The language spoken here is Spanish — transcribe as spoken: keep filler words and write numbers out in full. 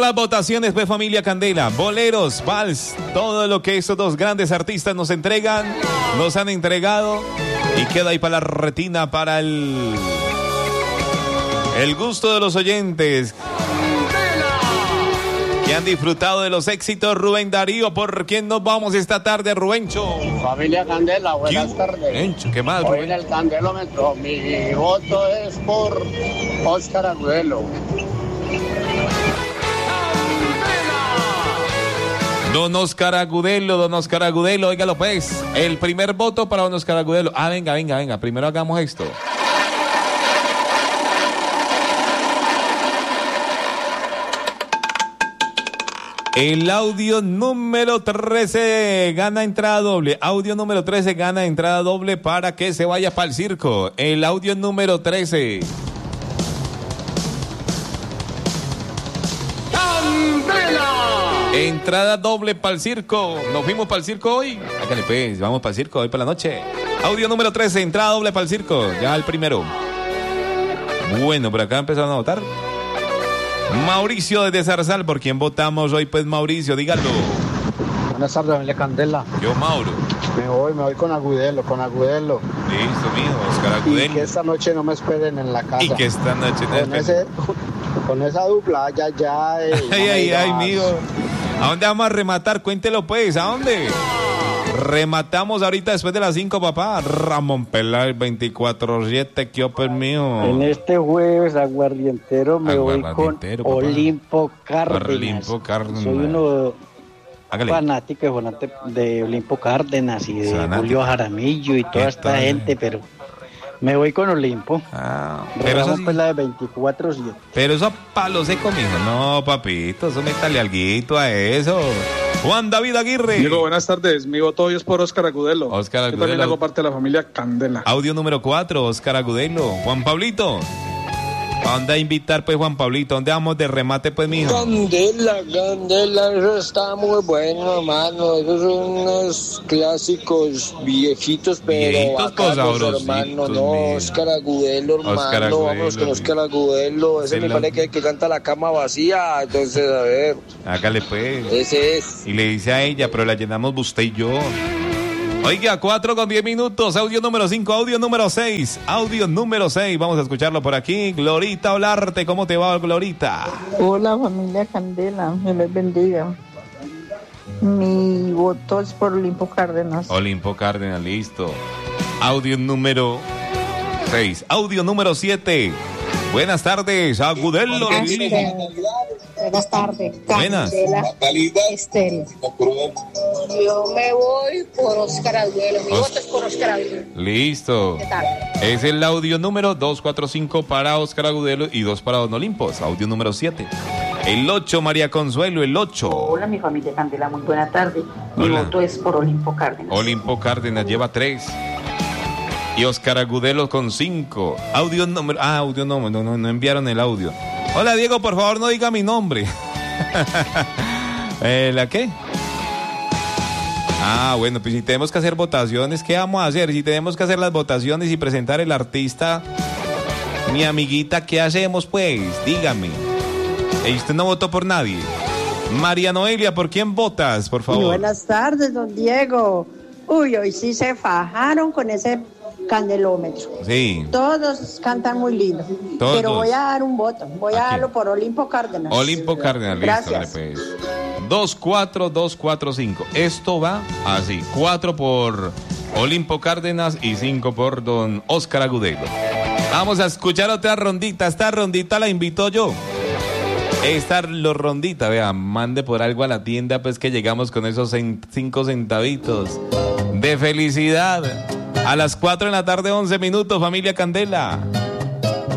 las votaciones, pues, familia Candela. Boleros, vals, todo lo que estos dos grandes artistas nos entregan, nos han entregado. Y queda ahí para la retina, para el, el gusto de los oyentes que han disfrutado de los éxitos. Rubén Darío, ¿por quién nos vamos esta tarde, Rubencho? Familia Candela, buenas ¿Qué? tardes. Rubencho, ¿qué más, Hoy Rubén? en el Candelómetro, mi voto es por Óscar Agudelo. Don Óscar Agudelo, don Óscar Agudelo, óigalo pues. El primer voto para don Óscar Agudelo. Ah, venga, venga, venga. Primero hagamos esto. El audio número trece gana entrada doble. Audio número trece gana entrada doble para que se vaya para el circo. El audio número trece. Entrada doble para el circo. Nos fuimos para el circo hoy. Hágale pues, vamos para el circo hoy para la noche. Audio número trece, entrada doble para el circo. Ya el primero. Bueno, por acá empezaron a votar. Mauricio desde Zarzal, ¿por quién votamos hoy? Pues Mauricio, dígalo. Buenas tardes, familia Candela. Yo, Mauro. Me voy, me voy con Agudelo, con Agudelo. Listo, mijo, Óscar Agudelo. Y que esta noche no me esperen en la casa. Y que esta noche no con, ese, con esa dupla, ya, ya. Ay, ay, ay, mijo. ¿A dónde vamos a rematar? Cuéntelo pues, ¿a dónde? Rematamos ahorita después de las cinco, papá. Ramón Peláez, veinticuatro siete, ¿qué opes mío? En este jueves aguardientero me Aguardientero, voy con papá. Olimpo Cárdenas. Olimpo Cárdenas. Soy uno Hágale. fanático y volante de Olimpo Cárdenas y de Fanático. Julio Jaramillo y toda esta tal? gente, pero me voy con Olimpo. Ah, pero eso Ramón sí, Peláez veinticuatro siete. pero eso a palo seco, mijo. No, papito, eso métale alguito a eso. Juan David Aguirre. Diego, buenas tardes. Mi voto hoy es por Óscar Agudelo. Óscar Yo Agudelo. también hago parte de la familia Candela. Audio número cuatro, Óscar Agudelo. Juan Pablito. ¿A dónde a invitar, pues, Juan Pablito? ¿Dónde vamos de remate, pues, mijo? Candela, Candela, eso está muy bueno, hermano. Esos son unos clásicos viejitos, pero Viejitos, pues, bacanos, sabrositos, hermano. No, mijo. Óscar Agudelo, hermano. Óscar Agudelo, Vámonos con sí. Óscar Agudelo. Ese Se me la- parece que, que canta La Cama Vacía. Entonces, a ver, Hágale, pues. ese es. Y le dice a ella, pero la llenamos usted y yo. Oiga, cuatro con diez minutos, audio número cinco, audio número seis, audio número seis, vamos a escucharlo por aquí. Glorita Olarte, ¿cómo te va, Glorita? Hola familia Candela, me les bendiga. Mi voto es por Olimpo Cárdenas. Olimpo Cárdenas, listo. Audio número seis, audio número siete. Buenas tardes, Agudelo. Buenas tardes. Buenas. Candela Estéreo. Yo me voy por Óscar Agudelo. Mi Os- voto es por Óscar Agudelo. Listo. ¿Qué tal? Es el audio número doscientos cuarenta y cinco para Óscar Agudelo y dos para Don Olimpos. Audio número siete. El ocho, María Consuelo, el ocho. Hola, mi familia Candela, muy buena tarde. Mi Hola. voto es por Olimpo Cárdenas. Olimpo Cárdenas lleva tres. Y Óscar Agudelo con cinco. Audio número. Ah, audio no, no, no, no enviaron el audio. Hola, Diego, por favor, no diga mi nombre. eh, ¿La qué? Ah, bueno, pues si tenemos que hacer votaciones, ¿qué vamos a hacer? Si tenemos que hacer las votaciones y presentar el artista, mi amiguita, ¿qué hacemos, pues? Dígame. ¿Y usted no votó por nadie? María Noelia, ¿por quién votas, por favor? Buenas tardes, don Diego. Uy, hoy sí se fajaron con ese candelómetro. Sí. Todos cantan muy lindo. Todos. Pero voy a dar un voto. Voy a ¿A quién? darlo por Olimpo Cárdenas. Olimpo Cárdenas, listo, Gracias. dale, pues. dos cuatro dos cuatro cinco. Esto va así. cuatro por Olimpo Cárdenas y cinco por don Óscar Agudelo. Vamos a escuchar otra rondita. Esta rondita la invito yo. Esta lo rondita, vea, mande por algo a la tienda, pues que llegamos con esos cen- cinco centavitos de felicidad. A las cuatro de la tarde, once minutos, familia Candela.